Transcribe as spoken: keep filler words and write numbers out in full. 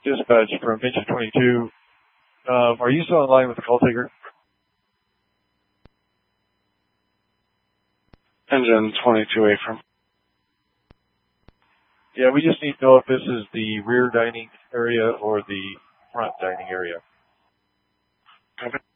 Dispatch from engine twenty-two. Um, are you still in line with the call taker? Engine twenty-two, Affirm. Yeah, we just need to know if this is the rear dining area or the front dining area. Copy.